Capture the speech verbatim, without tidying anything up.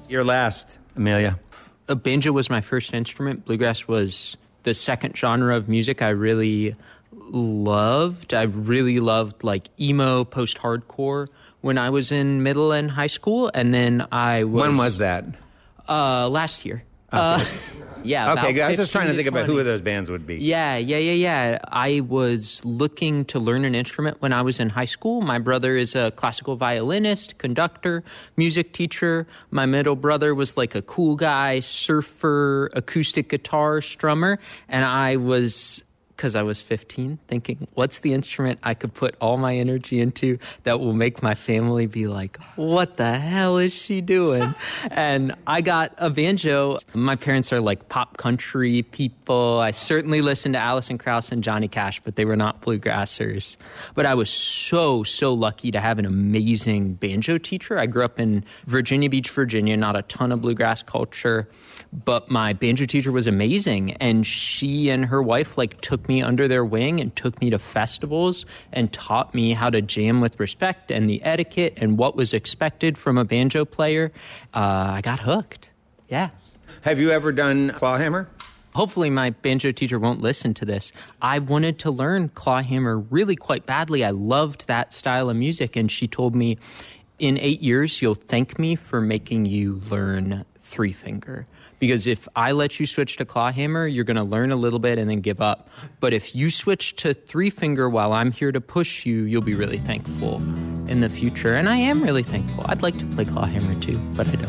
Your last, Amelia. Uh, banjo was my first instrument. Bluegrass was the second genre of music I really loved. I really loved like emo, post-hardcore when I was in middle and high school. And then I was... When was that? Uh, last year. Okay. Uh, yeah. Okay, I was just trying to think twenty about who those bands would be. Yeah, yeah, yeah, yeah. I was looking to learn an instrument when I was in high school. My brother is a classical violinist, conductor, music teacher. My middle brother was like a cool guy, surfer, acoustic guitar strummer. And I was... because I was fifteen, thinking, what's the instrument I could put all my energy into that will make my family be like, what the hell is she doing? And I got a banjo. My parents are like pop country people. I certainly listened to Alison Krauss and Johnny Cash, but they were not bluegrassers. But I was so, so lucky to have an amazing banjo teacher. I grew up in Virginia Beach, Virginia, not a ton of bluegrass culture. But my banjo teacher was amazing, and she and her wife like took me under their wing and took me to festivals and taught me how to jam with respect and the etiquette and what was expected from a banjo player. Uh, I got hooked. Yeah. Have you ever done clawhammer? Hopefully my banjo teacher won't listen to this. I wanted to learn clawhammer really quite badly. I loved that style of music, and she told me, in eight years, you'll thank me for making you learn three finger. Because if I let you switch to clawhammer, you're going to learn a little bit and then give up. But if you switch to three finger while I'm here to push you, you'll be really thankful in the future. And I am really thankful. I'd like to play clawhammer too, but I don't.